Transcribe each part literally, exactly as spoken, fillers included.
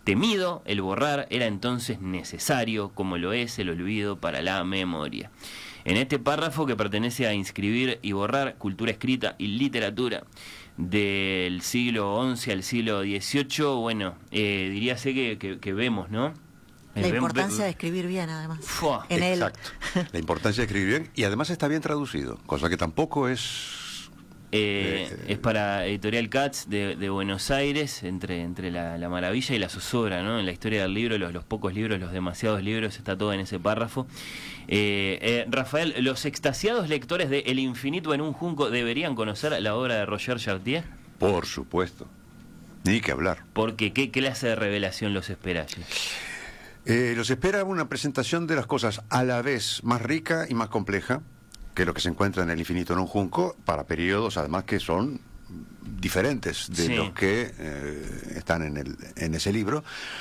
Temido el borrar, era entonces necesario, como lo es el olvido para la memoria. En este párrafo, que pertenece a Inscribir y borrar, cultura escrita y literatura del siglo once al siglo dieciocho, bueno, eh, diríase que, que, que vemos, ¿no? La importancia de escribir bien, además. Fua. En Exacto. él. La importancia de escribir bien, y además está bien traducido, cosa que tampoco es... Eh, Eh, es para Editorial Katz de, de Buenos Aires, entre, entre la, la maravilla y la zozobra, ¿no? En la historia del libro, los, los pocos libros, los demasiados libros, está todo en ese párrafo. Eh, eh, Rafael, ¿los extasiados lectores de El infinito en un junco deberían conocer la obra de Roger Chartier? Por supuesto. Ni que hablar. Porque ¿qué clase de revelación los espera allí? Eh, los espera una presentación de las cosas a la vez más rica y más compleja que lo que se encuentra en El infinito en un junco, para periodos además que son diferentes de Sí. los que eh, están en, el, en ese libro.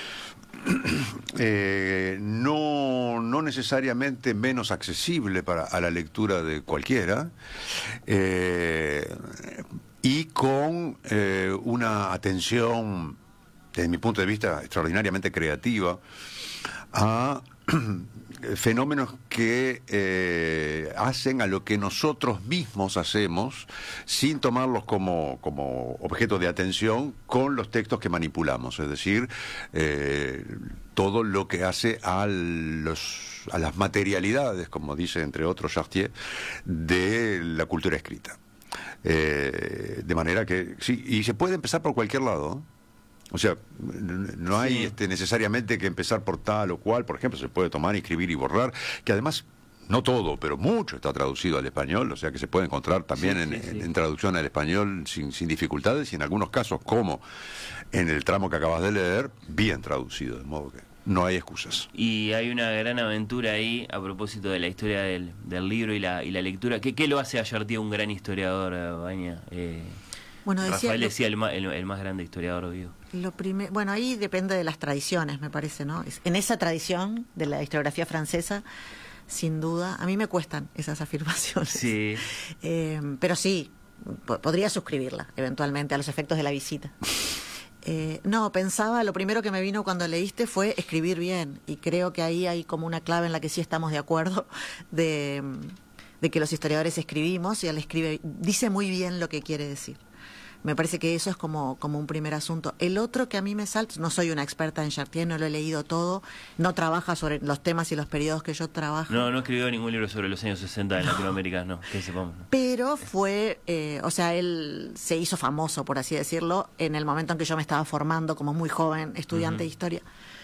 Eh, no, no necesariamente menos accesible para a la lectura de cualquiera, eh, y con eh, una atención, desde mi punto de vista, extraordinariamente creativa a fenómenos que eh, hacen a lo que nosotros mismos hacemos sin tomarlos como, como objeto de atención con los textos que manipulamos, es decir, eh, todo lo que hace a los a las materialidades, como dice entre otros Chartier, de la cultura escrita. Eh, de manera que sí, y se puede empezar por cualquier lado, ¿eh? O sea, no hay Sí. este, necesariamente que empezar por tal o cual. Por ejemplo, se puede tomar, escribir y borrar, que además, no todo, pero mucho está traducido al español, o sea que se puede encontrar también Sí, en, sí, sí. en, en traducción al español sin, sin dificultades, y en algunos casos, como en el tramo que acabas de leer, bien traducido, de modo que no hay excusas. Y hay una gran aventura ahí a propósito de la historia del, del libro y la, y la lectura. ¿Qué, qué lo hace a Chartier un gran historiador, eh, Baña? Eh, Bueno, decía, Rafael lo- decía el, ma- el, el más grande historiador vivo. Lo prime- bueno, ahí depende de las tradiciones, me parece, ¿no? Es- En esa tradición de la historiografía francesa, sin duda, a mí me cuestan esas afirmaciones. Sí. Eh, pero sí, po- podría suscribirla, eventualmente, a los efectos de la visita. Eh, no, pensaba, lo primero que me vino cuando leíste fue escribir bien, y creo que ahí hay como una clave en la que sí estamos de acuerdo, de, de que los historiadores escribimos, y él escribe, dice muy bien lo que quiere decir. Me parece que eso es como, como un primer asunto. El otro que a mí me salta, no soy una experta en Chartier, no lo he leído todo, no trabaja sobre los temas y los periodos que yo trabajo. No, no escribió ningún libro sobre los años sesenta en Latinoamérica, no, que sepamos. ¿no? Pero fue, eh, o sea, él se hizo famoso, por así decirlo, en el momento en que yo me estaba formando como muy joven, estudiante Ujú. de historia.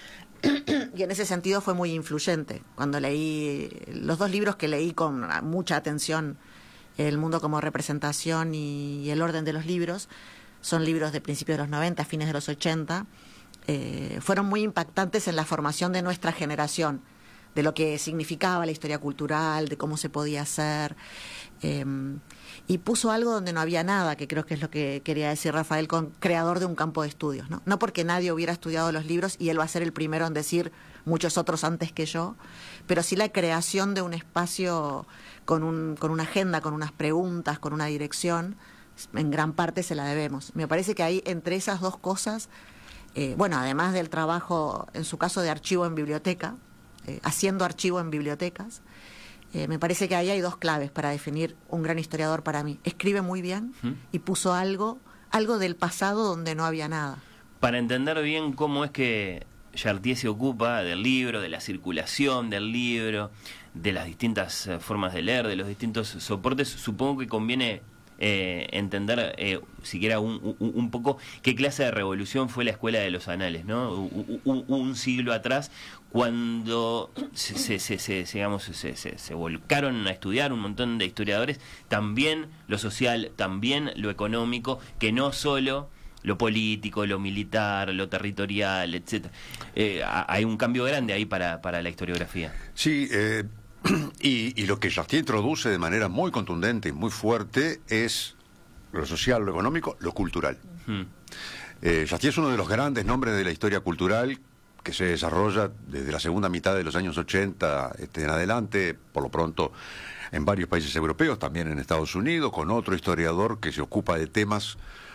Y en ese sentido fue muy influyente. Cuando leí los dos libros que leí con mucha atención, El mundo como representación y El orden de los libros, son libros de principios de los noventa, fines de los ochenta, eh, fueron muy impactantes en la formación de nuestra generación, de lo que significaba la historia cultural, de cómo se podía hacer, eh, y puso algo donde no había nada, que creo que es lo que quería decir Rafael con creador de un campo de estudios, ¿no? No porque nadie hubiera estudiado los libros y él va a ser el primero en decir muchos otros antes que yo, pero sí la creación de un espacio con, un, con una agenda, con unas preguntas, con una dirección, en gran parte se la debemos. Me parece que ahí, entre esas dos cosas, eh, bueno, además del trabajo, en su caso, de archivo en biblioteca, eh, haciendo archivo en bibliotecas, eh, me parece que ahí hay dos claves para definir un gran historiador para mí. Escribe muy bien ¿Mm? y puso algo, algo del pasado donde no había nada. Para entender bien cómo es que Chartier se ocupa del libro, de la circulación del libro, de las distintas eh, formas de leer, de los distintos soportes, supongo que conviene eh, entender eh, siquiera un, un, un poco qué clase de revolución fue la Escuela de los Anales, ¿no? Un, un, un siglo atrás, cuando se, se, se, se, digamos, se, se, se volcaron a estudiar un montón de historiadores, también lo social, también lo económico, que no solo lo político, lo militar, lo territorial, etcétera. Eh, hay un cambio grande ahí para, para la historiografía. Sí, eh, y, y lo que Chartier introduce de manera muy contundente y muy fuerte es lo social, lo económico, lo cultural. Hmm. Eh, Chartier es uno de los grandes nombres de la historia cultural que se desarrolla desde la segunda mitad de los años ochenta este, en adelante, por lo pronto en varios países europeos, también en Estados Unidos, con otro historiador que se ocupa de temas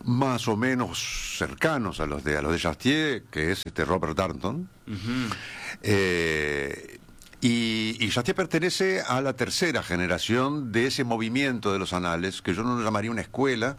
más o menos cercanos a los de a los de Chartier, que es este Robert Darnton. Uh-huh. eh, y, y Chartier pertenece a la tercera generación de ese movimiento de los anales, que yo no lo llamaría una escuela.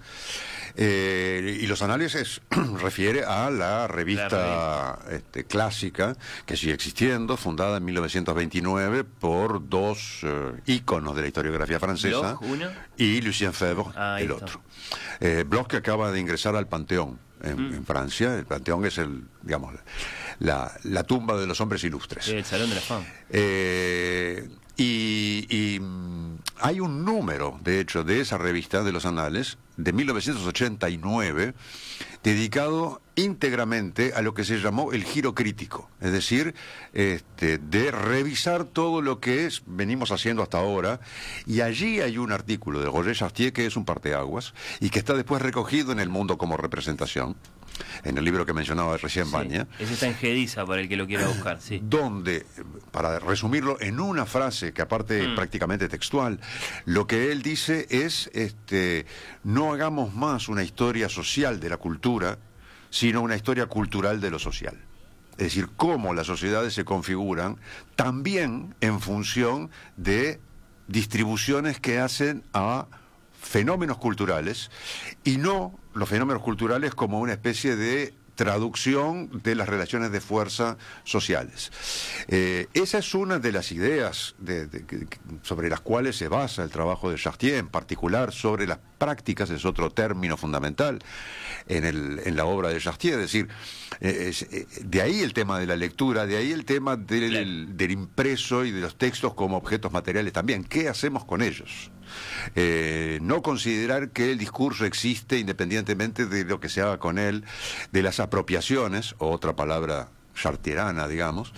Eh, y los anales es, refiere a la revista este, clásica que sigue existiendo, fundada en mil novecientos veintinueve por dos uh, íconos de la historiografía francesa. Bloch, uno, y Lucien Febvre, ah, el otro. Eh, Bloch, que acaba de ingresar al Panteón en, mm. en Francia. El Panteón es el, digamos, la, la tumba de los hombres ilustres. Sí, el Salón de la Fama. Eh, y, y hay un número, de hecho, de esa revista de los anales de mil novecientos ochenta y nueve dedicado íntegramente a lo que se llamó el giro crítico, es decir, este, de revisar todo lo que es, venimos haciendo hasta ahora, y allí hay un artículo de Roger Chartier que es un parteaguas y que está después recogido en El Mundo como Representación, en el libro que mencionaba recién, sí, Baña. Ese está en Gediza para el que lo quiera buscar, sí. Donde, para resumirlo en una frase que aparte mm. prácticamente textual, lo que él dice es, este, no hagamos más una historia social de la cultura, sino una historia cultural de lo social. Es decir, cómo las sociedades se configuran también en función de distribuciones que hacen a fenómenos culturales, y no los fenómenos culturales como una especie de traducción de las relaciones de fuerza sociales. Eh, esa es una de las ideas de, de, de, sobre las cuales se basa el trabajo de Chartier, en particular sobre las prácticas, es otro término fundamental en, el, en la obra de Chartier, es decir, eh, es, eh, de ahí el tema de la lectura, de ahí el tema del, claro. del impreso y de los textos como objetos materiales también. ¿Qué hacemos con ellos? Eh, no considerar que el discurso existe independientemente de lo que se haga con él, de las apropiaciones, o otra palabra chartierana, digamos,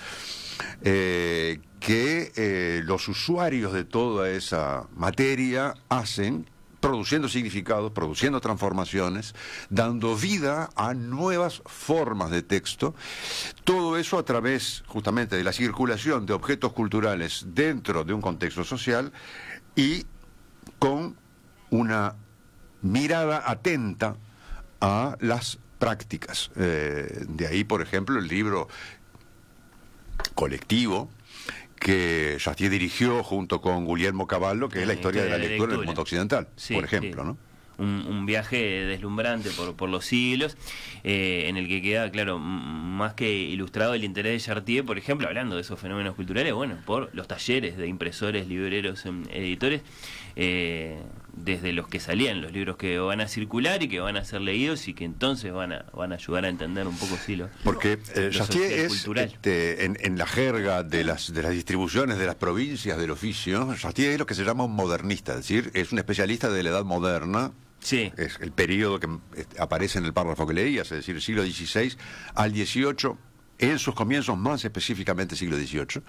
eh, que eh, los usuarios de toda esa materia hacen, produciendo significados, produciendo transformaciones, dando vida a nuevas formas de texto, todo eso a través justamente de la circulación de objetos culturales dentro de un contexto social y con una mirada atenta a las prácticas. Eh, de ahí, por ejemplo, el libro colectivo que Chartier dirigió junto con Guglielmo Cavallo, que es la historia de la lectura, lectura en el mundo occidental, sí, por ejemplo, sí. ¿no? Un, un viaje deslumbrante por, por los siglos, eh, en el que queda, claro, m- más que ilustrado el interés de Chartier, por ejemplo, hablando de esos fenómenos culturales, bueno, por los talleres de impresores, libreros, editores, eh, desde los que salían los libros que van a circular y que van a ser leídos y que entonces van a van a ayudar a entender un poco sí lo, porque eh, Chartier es este, en, en la jerga de las de las distribuciones de las provincias del oficio, Chartier es lo que se llama un modernista, es decir, es un especialista de la edad moderna. Sí. Es el periodo que aparece en el párrafo que leías, es decir, siglo dieciséis al dieciocho, en sus comienzos más específicamente siglo dieciocho,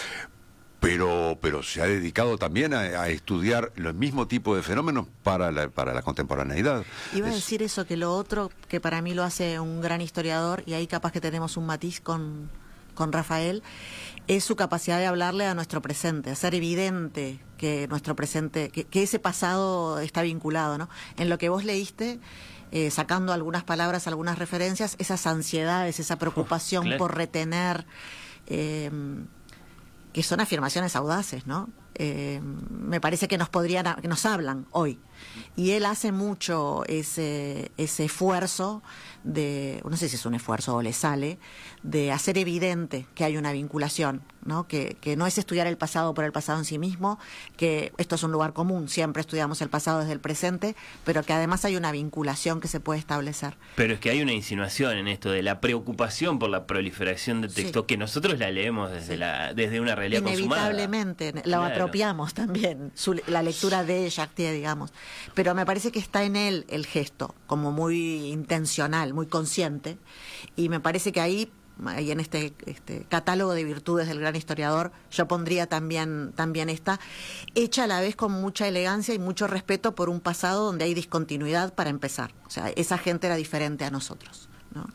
pero pero se ha dedicado también a, a estudiar los mismos tipos de fenómenos para la, para la contemporaneidad. Iba es... a decir eso, que lo otro que para mí lo hace un gran historiador, y ahí capaz que tenemos un matiz con, con Rafael, es su capacidad de hablarle a nuestro presente, hacer evidente que nuestro presente, que, que ese pasado está vinculado, ¿no? En lo que vos leíste, eh, sacando algunas palabras, algunas referencias, esas ansiedades, esa preocupación claro. por retener, eh, que son afirmaciones audaces, ¿no? Eh, me parece que nos podrían, que nos hablan hoy. Y él hace mucho ese, ese esfuerzo de, no sé si es un esfuerzo o le sale, de hacer evidente que hay una vinculación, ¿no? Que, que no es estudiar el pasado por el pasado en sí mismo, que esto es un lugar común, siempre estudiamos el pasado desde el presente, pero que además hay una vinculación que se puede establecer. Pero es que hay una insinuación en esto de la preocupación por la proliferación de texto, sí. que nosotros la leemos desde, sí. la, desde una realidad inevitablemente, consumada. la Claro. apropiamos también, su, la lectura de Chartier, digamos. Pero me parece que está en él el gesto, como muy intencional, muy consciente, y me parece que ahí, ahí en este, este catálogo de virtudes del gran historiador, yo pondría también, también esta, hecha a la vez con mucha elegancia y mucho respeto por un pasado donde hay discontinuidad para empezar. O sea, esa gente era diferente a nosotros, ¿no?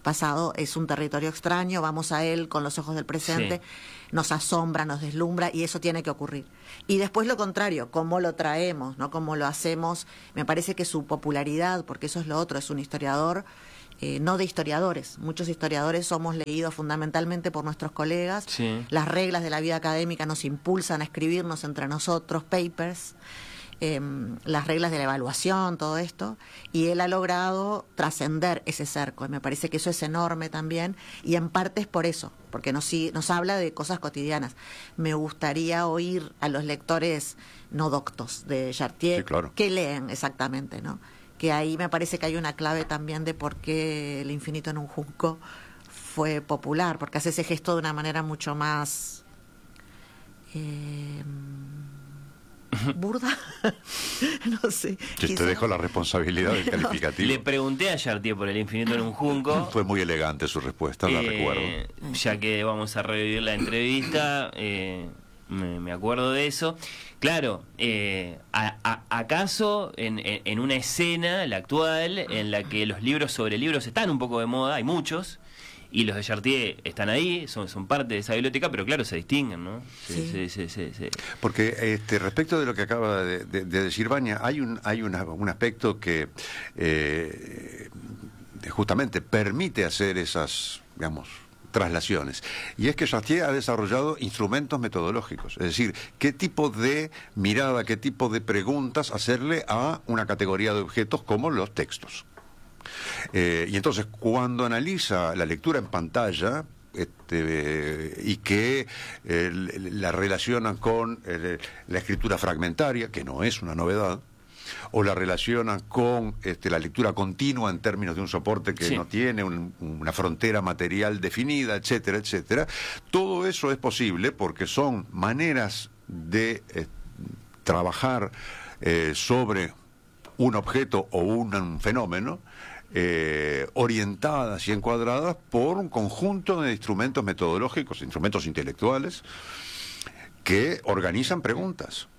pasado es un territorio extraño, vamos a él con los ojos del presente, sí. nos asombra, nos deslumbra y eso tiene que ocurrir. Y después lo contrario, cómo lo traemos, ¿no? Cómo lo hacemos. Me parece que su popularidad, porque eso es lo otro, es un historiador, eh, no de historiadores. Muchos historiadores somos leídos fundamentalmente por nuestros colegas. Sí. Las reglas de la vida académica nos impulsan a escribirnos entre nosotros papers. Eh, las reglas de la evaluación, todo esto, y él ha logrado trascender ese cerco, y me parece que eso es enorme también, y en parte es por eso, porque nos, nos habla de cosas cotidianas. Me gustaría oír a los lectores no doctos de Chartier, sí, claro. que leen exactamente, ¿no? Que ahí me parece que hay una clave también de por qué El infinito en un junco fue popular, porque hace ese gesto de una manera mucho más... Eh, burda, no sé. Yo te dejo la responsabilidad del calificativo. Le pregunté a Chartier por El infinito en un junco. Fue muy elegante su respuesta, la eh, recuerdo. Ya que vamos a revivir la entrevista, eh, me, me acuerdo de eso. Claro, eh, a, a, ¿acaso en, en, en una escena, la actual, en la que los libros sobre libros están un poco de moda, hay muchos, y los de Chartier están ahí, son, son parte de esa biblioteca, pero claro, se distinguen, ¿no? Sí. Sí, sí, sí, sí. Porque este, respecto de lo que acaba de, de, de decir Vania, hay un, hay una, un aspecto que eh, justamente permite hacer esas, digamos, traslaciones. Y es que Chartier ha desarrollado instrumentos metodológicos, es decir, qué tipo de mirada, qué tipo de preguntas hacerle a una categoría de objetos como los textos. Eh, y entonces, cuando analiza la lectura en pantalla, este, y que eh, la relaciona con eh, la escritura fragmentaria, que no es una novedad, o la relaciona con este, la lectura continua en términos de un soporte que sí. no tiene un, una frontera material definida, etcétera, etcétera, todo eso es posible porque son maneras de eh, trabajar eh, sobre un objeto o un, un fenómeno Eh, orientadas y encuadradas por un conjunto de instrumentos metodológicos, instrumentos intelectuales, que organizan preguntas.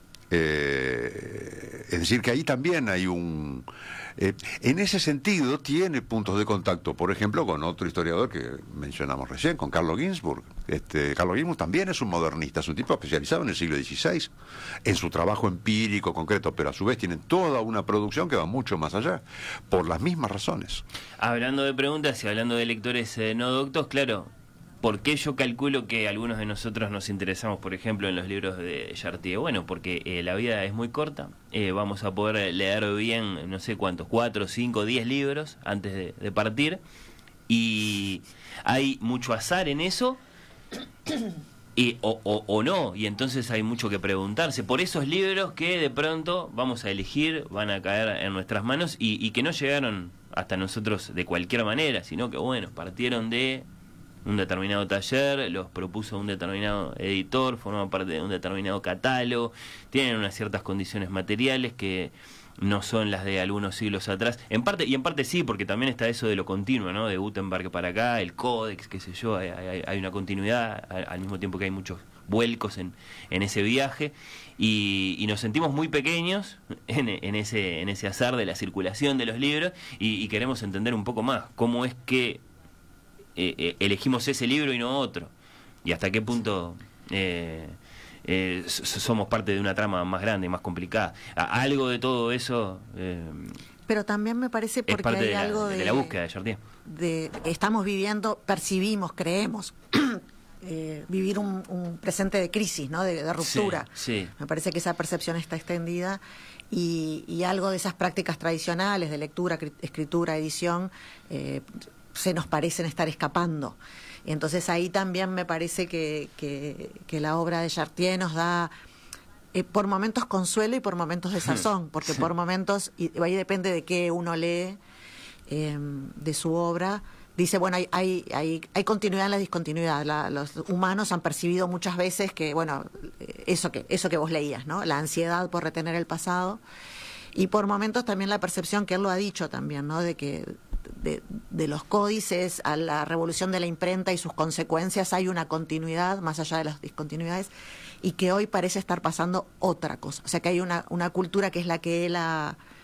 Eh, es decir, que ahí también hay un... Eh, en ese sentido tiene puntos de contacto, por ejemplo, con otro historiador que mencionamos recién, con Carlo Ginzburg. Este, Carlo Ginzburg también es un modernista, es un tipo especializado en el siglo dieciséis, en su trabajo empírico, concreto, pero a su vez tienen toda una producción que va mucho más allá, por las mismas razones. Hablando de preguntas y hablando de lectores eh, no doctos, claro, ¿por qué yo calculo que algunos de nosotros nos interesamos, por ejemplo, en los libros de Chartier? Bueno, porque eh, la vida es muy corta, eh, vamos a poder leer bien, no sé cuántos, cuatro, cinco, diez libros antes de, de partir, y hay mucho azar en eso, y, o, o, o no, y entonces hay mucho que preguntarse por esos libros que de pronto vamos a elegir, van a caer en nuestras manos, y, y que no llegaron hasta nosotros de cualquier manera, sino que, bueno, partieron de un determinado taller, los propuso un determinado editor, forman parte de un determinado catálogo, tienen unas ciertas condiciones materiales que no son las de algunos siglos atrás, en parte y en parte sí, porque también está eso de lo continuo, ¿no? De Gutenberg para acá, el códex, qué sé yo, hay, hay, hay una continuidad, al mismo tiempo que hay muchos vuelcos en, en ese viaje, y, y nos sentimos muy pequeños en, en ese en ese azar de la circulación de los libros, y, y queremos entender un poco más cómo es que Eh, eh, elegimos ese libro y no otro, y hasta qué punto eh, eh, somos parte de una trama más grande, más complicada. A, algo de todo eso eh, pero también me parece porque es parte hay de la, algo de, de la búsqueda de Chartier. De, estamos viviendo, percibimos, creemos eh, vivir un, un presente de crisis, ¿no? de, de ruptura. Sí, sí. Me parece que esa percepción está extendida, y, y algo de esas prácticas tradicionales de lectura, escritura, edición eh, se nos parecen estar escapando. Y entonces ahí también me parece que, que, que la obra de Chartier nos da eh, por momentos consuelo y por momentos desazón, porque por momentos, y ahí depende de qué uno lee eh, de su obra, dice, bueno, hay, hay, hay, hay continuidad en la discontinuidad. La, los humanos han percibido muchas veces que, bueno, eso que, eso que vos leías, ¿no? La ansiedad por retener el pasado, y por momentos también la percepción, que él lo ha dicho también, ¿no? De que De, de los códices a la revolución de la imprenta y sus consecuencias hay una continuidad más allá de las discontinuidades, y que hoy parece estar pasando otra cosa. O sea, que hay una, una cultura que es la que él ha,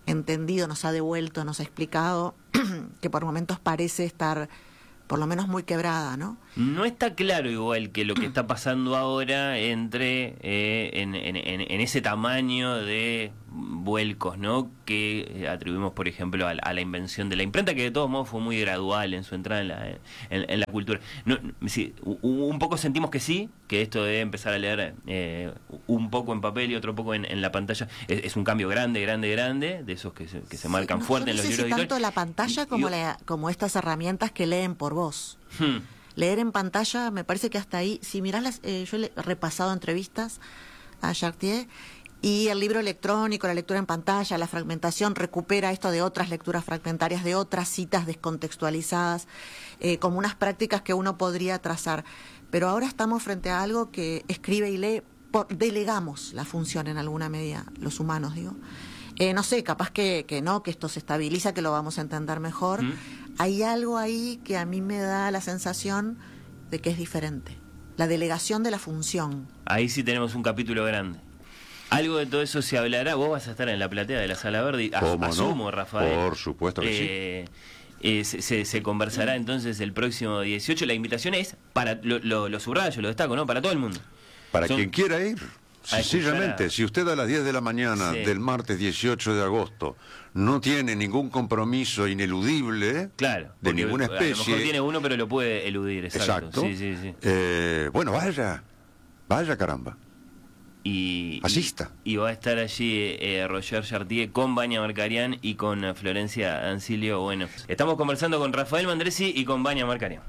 entendido, nos ha devuelto, nos ha explicado, que por momentos parece estar por lo menos muy quebrada, ¿no? No está claro igual que lo que está pasando ahora entre eh, en, en, en ese tamaño de vuelcos, ¿no? Que atribuimos, por ejemplo, a la, a la invención de la imprenta, que de todos modos fue muy gradual en su entrada en la, en, en la cultura. No, sí, un poco sentimos que sí, que esto de empezar a leer eh, un poco en papel y otro poco en, en la pantalla es, es un cambio grande, grande, grande, de esos que se, que se sí, marcan no, fuerte no en los sé libros si editores. tanto la pantalla como, y, la, como estas herramientas que leen por voz. Hmm. Leer en pantalla, me parece que hasta ahí, si mirás, las, eh, yo he repasado entrevistas a Chartier, y el libro electrónico, la lectura en pantalla, la fragmentación, recupera esto de otras lecturas fragmentarias, de otras citas descontextualizadas, eh, como unas prácticas que uno podría trazar. Pero ahora estamos frente a algo que escribe y lee, por, delegamos la función en alguna medida, los humanos, digo. Eh, no sé, capaz que, que no, que esto se estabiliza, que lo vamos a entender mejor. ¿Mm? Hay algo ahí que a mí me da la sensación de que es diferente. La delegación de la función. Ahí sí tenemos un capítulo grande. Algo de todo eso se hablará. Vos vas a estar en la platea de la Sala Verde. ¿Cómo Asumo, no? Rafael. Por supuesto que eh, sí. Eh, se, se, se conversará entonces el próximo dieciocho. La invitación es para, lo, lo, lo subrayo, lo destaco, ¿no? Para todo el mundo. Para Son, quien quiera ir. Sencillamente, a... si usted a las diez de la mañana sí. del martes dieciocho de agosto no tiene ningún compromiso ineludible, claro, de ninguna especie. A lo mejor tiene uno, pero lo puede eludir, exacto. Exacto. Sí, sí, sí. Eh, bueno, vaya, vaya caramba. Y, Asista. Y, y va a estar allí eh, Roger Chartier con Vania Marcarian y con uh, Florencia Ancilio. Bueno, estamos conversando con Rafael Mandresi y con Vania Marcarian.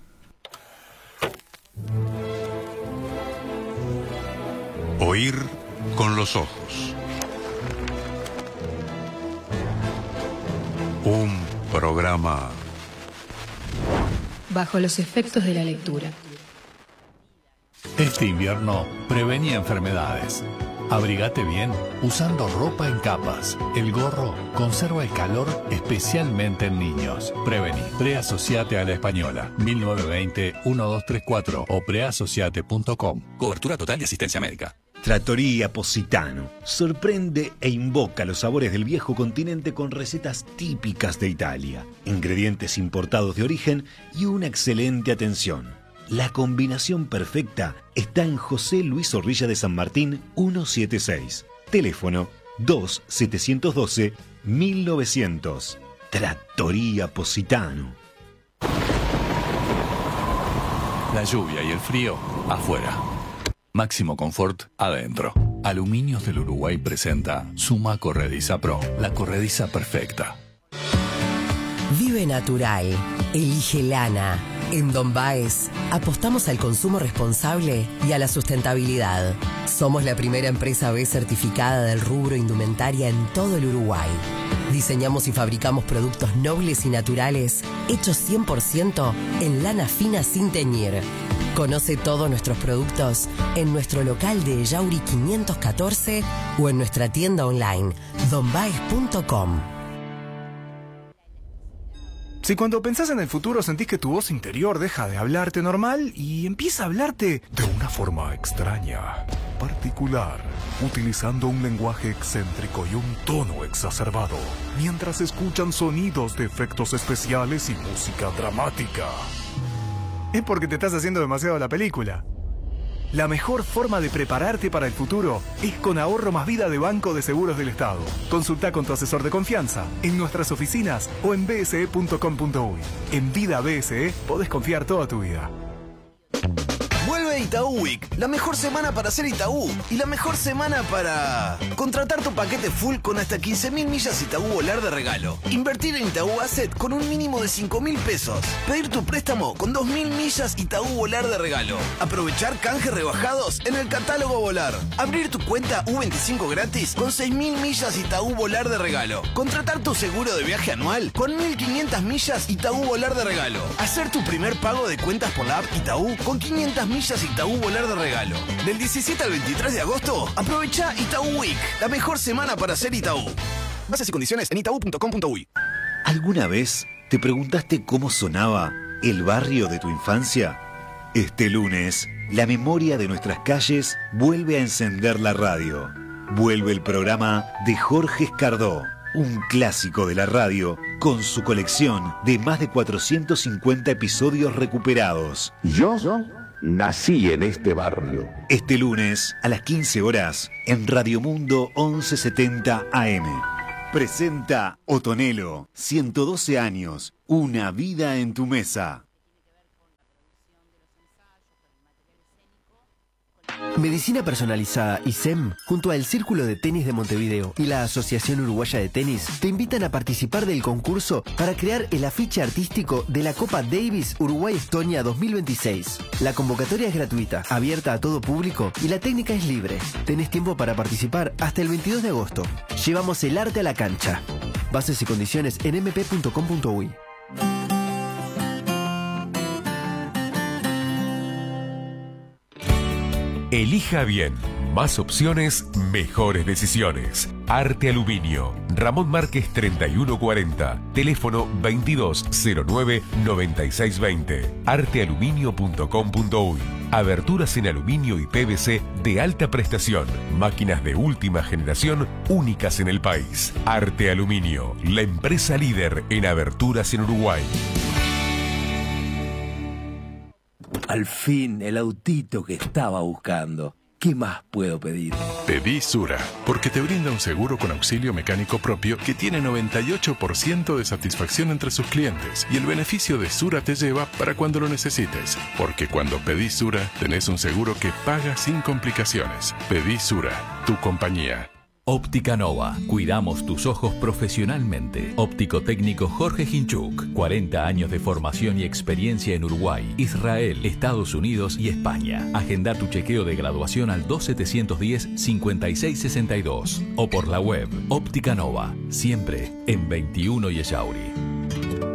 Oír con los ojos. Un programa bajo los efectos de la lectura. Este invierno prevení enfermedades. Abrigate bien usando ropa en capas. El gorro conserva el calor especialmente en niños. Prevení. Preasociate a la Española. mil novecientos veinte, doce treinta y cuatro o preasociate punto com. Cobertura total de asistencia médica. Trattoria Positano sorprende e invoca los sabores del viejo continente con recetas típicas de Italia, ingredientes importados de origen y una excelente atención. La combinación perfecta está en José Luis Zorrilla de San Martín ciento setenta y seis. Teléfono dos siete uno dos mil novecientos. Trattoria Positano. La lluvia y el frío afuera. Máximo confort adentro. Aluminios del Uruguay presenta Suma Corrediza Pro, la corrediza perfecta. Vive natural. Elige lana. En Don Baez apostamos al consumo responsable y a la sustentabilidad. Somos la primera empresa B certificada del rubro indumentaria en todo el Uruguay. Diseñamos y fabricamos productos nobles y naturales hechos cien por ciento en lana fina sin teñir. Conoce todos nuestros productos en nuestro local de Yauri quinientos catorce o en nuestra tienda online don baez punto com. Si cuando pensás en el futuro sentís que tu voz interior deja de hablarte normal y empieza a hablarte de una forma extraña, particular, utilizando un lenguaje excéntrico y un tono exacerbado, mientras escuchan sonidos de efectos especiales y música dramática, es porque te estás haciendo demasiado la película. La mejor forma de prepararte para el futuro es con Ahorro Más Vida de Banco de Seguros del Estado. Consulta con tu asesor de confianza en nuestras oficinas o en b s e punto com punto u y. En Vida B S E podés confiar toda tu vida. Vuelve Itaú Week, la mejor semana para ser Itaú y la mejor semana para contratar tu paquete full con hasta quince mil millas Itaú Volar de regalo. Invertir en Itaú Asset con un mínimo de cinco mil pesos. Pedir tu préstamo con dos mil millas Itaú Volar de regalo. Aprovechar canjes rebajados en el catálogo Volar. Abrir tu cuenta U veinticinco gratis con seis mil millas Itaú Volar de regalo. Contratar tu seguro de viaje anual con mil quinientas millas Itaú Volar de regalo. Hacer tu primer pago de cuentas por la app Itaú con quinientas millas Itaú Volar de regalo. Del diecisiete al veintitrés de agosto, aprovecha Itaú Week, la mejor semana para ser Itaú. Bases y condiciones en itaú punto com punto u y. ¿Alguna vez te preguntaste cómo sonaba el barrio de tu infancia? Este lunes, la memoria de nuestras calles vuelve a encender la radio. Vuelve el programa de Jorge Escardó, un clásico de la radio con su colección de más de cuatrocientos cincuenta episodios recuperados. Yo nací en este barrio. Este lunes a las quince horas en Radio Mundo once setenta A M. Presenta Otonelo, ciento doce años, una vida en tu mesa. Medicina Personalizada I S E M, junto al Círculo de Tenis de Montevideo y la Asociación Uruguaya de Tenis, te invitan a participar del concurso para crear el afiche artístico de la Copa Davis Uruguay-Estonia dos mil veintiséis. La convocatoria es gratuita, abierta a todo público y la técnica es libre. Tenés tiempo para participar hasta el veintidós de agosto. Llevamos el arte a la cancha. Bases y condiciones en m p punto com punto u y. Elija bien. Más opciones, mejores decisiones. Arte Aluminio. Ramón Márquez treinta y uno cuarenta. Teléfono veintidós cero nueve noventa y seis veinte. arte aluminio punto com punto u y. Aberturas en aluminio y P V C de alta prestación. Máquinas de última generación únicas en el país. Arte Aluminio. La empresa líder en aberturas en Uruguay. Al fin, el autito que estaba buscando. ¿Qué más puedo pedir? Pedí Sura, porque te brinda un seguro con auxilio mecánico propio que tiene noventa y ocho por ciento de satisfacción entre sus clientes. Y el beneficio de Sura te lleva para cuando lo necesites. Porque cuando pedís Sura, tenés un seguro que paga sin complicaciones. Pedí Sura, tu compañía. Óptica Nova. Cuidamos tus ojos profesionalmente. Óptico técnico Jorge Hinchuk. cuarenta años de formación y experiencia en Uruguay, Israel, Estados Unidos y España. Agenda tu chequeo de graduación al dos setecientos diez cincuenta y seis sesenta y dos o por la web Óptica Nova. Siempre en veintiuno y Echauri.